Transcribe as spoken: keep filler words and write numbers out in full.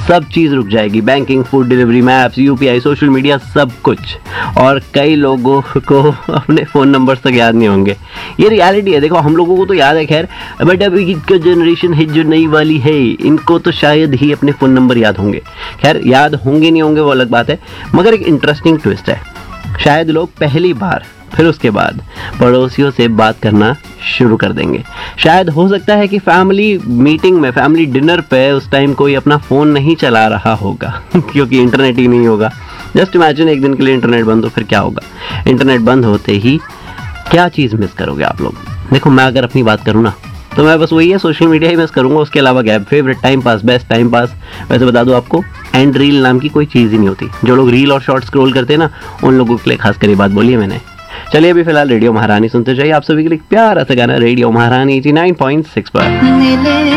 सब चीज़ रुक जाएगी, banking, food delivery, maps, UPI, social media, सब कुछ। और कई लोगों को अपने फ़ोन नंबर तक याद नहीं होंगे। ये रियलिटी है। देखो, हम लोगों को तो याद है खैर, बट अभी की जनरेशन है जो नई वाली है, इनको तो शायद ही अपने फ़ोन नंबर याद होंगे। खैर, याद होंगे नहीं होंगे वो अलग बात है, मगर एक इंटरेस्टिंग ट्विस्ट है। शायद लोग पहली बार, फिर उसके बाद पड़ोसियों से बात करना शुरू कर देंगे। शायद हो सकता है कि फैमिली मीटिंग में, फैमिली डिनर पे उस टाइम कोई अपना फ़ोन नहीं चला रहा होगा क्योंकि इंटरनेट ही नहीं होगा। जस्ट इमेजिन, एक दिन के लिए इंटरनेट बंद हो, फिर क्या होगा? इंटरनेट बंद होते ही क्या चीज़ मिस करोगे आप लोग? देखो, मैं अगर अपनी बात करूँ ना, तो मैं बस वही है, सोशल मीडिया ही मिस करूँगा। उसके अलावा क्या है? Favourite time pass, best time pass. वैसे बता दूँ आपको, एंड रील नाम की कोई चीज़ ही नहीं होती। जो लोग रील और शॉर्ट स्क्रॉल करते हैं ना, उन लोगों के लिए खास कर ये बात बोली है मैंने। चलिए, अभी फिलहाल रेडियो महारानी सुनते जाइए। आप सभी के लिए प्यारा सा गाना रेडियो महारानी एटी नाइन पॉइंट सिक्स पर।